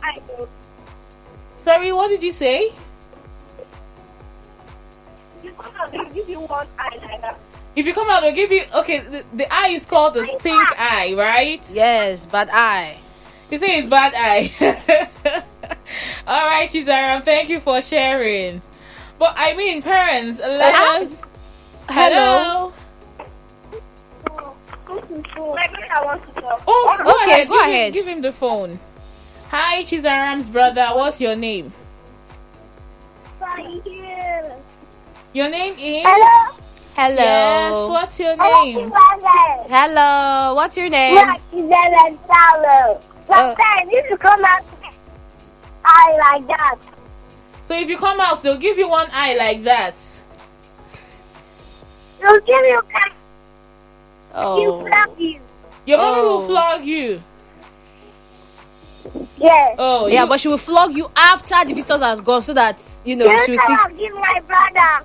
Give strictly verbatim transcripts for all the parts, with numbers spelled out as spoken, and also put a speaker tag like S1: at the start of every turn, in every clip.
S1: Sorry, what did you say?
S2: You come out, they'll give you one eye like that.
S1: If you come out, they'll give you. Okay, the, the eye is called the stink eye, right?
S3: Yes, bad eye.
S1: You say it's bad eye. All right, Chizaram, thank you for sharing. But I mean, parents, let
S3: Uh,
S1: us.
S3: Hello.
S2: My brother wants to talk.
S1: Oh, go
S3: Okay,
S1: ahead.
S3: go
S1: give him-
S3: ahead.
S1: give him the phone. Hi, Chizaram's brother. What's your name?
S2: Here.
S1: Your name is.
S2: Hello.
S3: Hello.
S1: Yes. What's your
S2: Hello,
S1: name?
S2: brother.
S3: Hello. What's your name?
S2: What is that salad? Sometimes you should come out eye like that.
S1: So if you come out, they'll give you one eye like that.
S2: They'll give you cash.
S3: Oh.
S2: You flap you.
S1: Your mommy will
S3: Oh.
S1: flog you.
S2: Yes.
S1: Oh,
S3: Yeah,
S1: you-
S3: but she will flog you after the visitors has gone, so that you know
S2: You
S3: she will
S2: know
S3: see.
S2: I'll give my brother.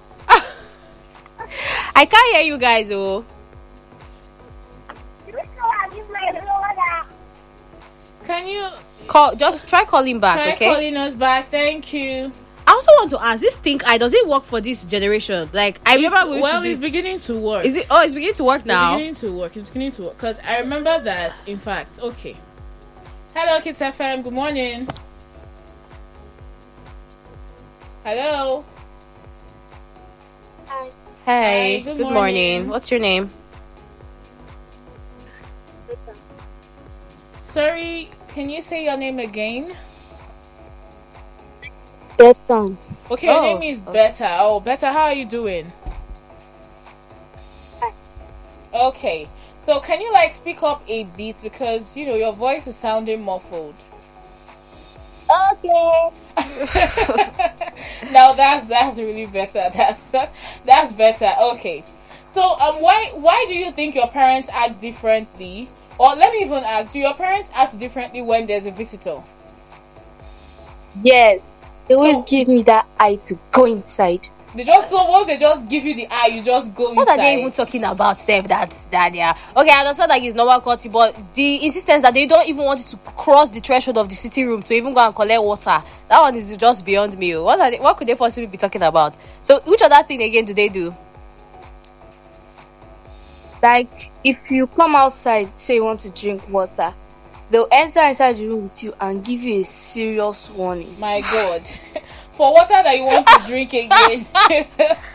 S3: I can't hear you guys, oh.
S2: You know I'll give my brother.
S1: can you
S3: Call. Just try calling back,
S1: try
S3: okay?
S1: calling us back? Thank you.
S3: I also want to ask, this stink eye, does it work for this generation? Like, I remember we used
S1: Well,
S3: to
S1: it's
S3: do.
S1: beginning to work.
S3: Is it? Oh, it's beginning to work
S1: It's
S3: now.
S1: beginning to work. It's beginning to work. Because I remember that, in fact. Okay. Hello, Kids F M. Good morning. Hello.
S2: Hi.
S3: Hey,
S1: Hi, good
S3: good, morning.
S1: morning.
S3: What's your name?
S1: Sorry, can you say your name again?
S2: Bethan.
S1: Okay, your
S3: Oh,
S1: name is
S3: okay.
S1: Beta. Oh, Beta, how are you doing? Okay. So can you like speak up a bit because you know your voice is sounding muffled.
S2: Okay.
S1: Now that's that's really better. That's that's better. Okay. So um why why do you think your parents act differently? Or let me even ask, do your parents act differently when there's a visitor?
S4: Yes, they always give me that eye to go inside.
S1: They just so once they just give you the eye, you just go
S3: What
S1: inside.
S3: are they even talking about, Sef? That's that, yeah. Okay, I understand that it's normal courtesy, but the insistence that they don't even want you to cross the threshold of the sitting room to even go and collect water, that one is just beyond me. What are they, what could they possibly be talking about? So, which other thing again do they do?
S4: Like, if you come outside, say you want to drink water, they'll enter inside the room with you and give you a serious warning.
S1: My God. For water that you want to drink again. They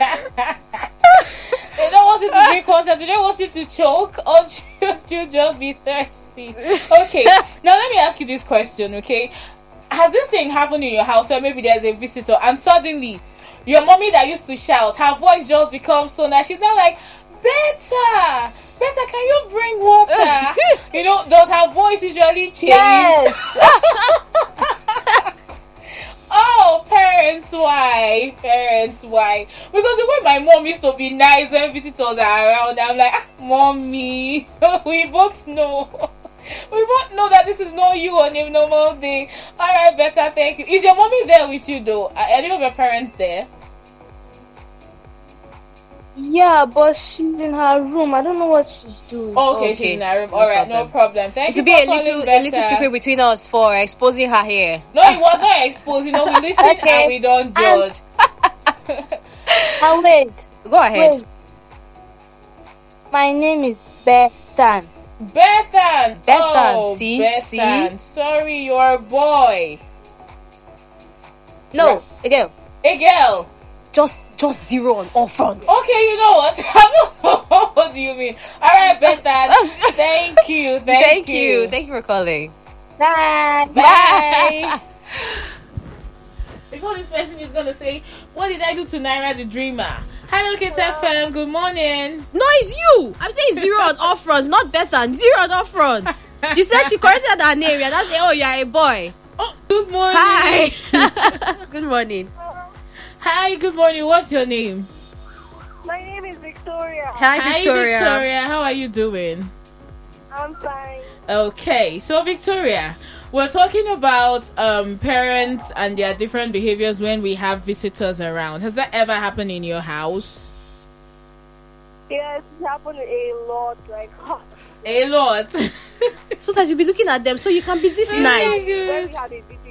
S1: don't want you to drink water. Do they want you to choke? Or should you just be thirsty? Okay. Now let me ask you this question, okay? Has this thing happened in your house where maybe there's a visitor and suddenly your mommy that used to shout, her voice just becomes so now she's now like, Better! Better, can you bring water? You know, does her voice usually change?
S4: Yes!
S1: Oh, parents, why? Parents, why? Because the way my mom used to be nice when visitors are around, I'm like, ah, mommy, we both know. We both know that this is not you on a normal day. Alright, Better, thank you. Is your mommy there with you though? Are any of your parents there?
S4: Yeah, but she's in her room. I don't know what she's doing.
S1: Oh, okay,
S3: Okay,
S1: she's in her room.
S3: no
S1: Alright, no
S3: problem.
S1: problem. Thank
S3: It
S1: you
S3: will be
S1: for
S3: a little,
S1: calling,
S3: a little
S1: Better.
S3: secret between us for exposing her here.
S1: No, it was not exposed. You know, we listen
S4: Okay.
S1: and we don't judge.
S4: And wait,
S3: Go ahead.
S4: wait. My name is Bethan.
S1: Bethan.
S3: Bethan,
S1: Oh,
S3: see,
S1: Bethan.
S3: see?
S1: Sorry, you're a boy.
S4: No, again.
S1: A girl.
S3: Just, just zero on all fronts.
S1: Okay, you know what? I don't know. What do you mean? All right, Bethan. Thank you. Thank,
S3: Thank you. Thank you for calling.
S4: Bye.
S1: Bye. Before this person is gonna say, "What did I do to Naira the Dreamer?" Hello, Kids F M. Good morning.
S3: No, it's you. I'm saying zero on all fronts, not Bethan. Zero on all fronts. You said she corrected her name. Yeah, that's oh, you're a boy.
S1: Oh, good morning.
S3: Hi. Good morning.
S1: Hi. Good morning. What's your name?
S2: My name is Victoria.
S3: Hi, Victoria.
S1: Hi, Victoria. How are you doing?
S2: I'm fine.
S1: Okay, so Victoria, we're talking about um, parents and their different behaviors when we have visitors around. Has that ever happened in your house?
S2: Yes, it happened a lot. Like,
S1: A lot.
S3: Sometimes you'll be looking at them, so you can be this
S1: Oh my
S3: nice.
S1: God.
S2: when we had a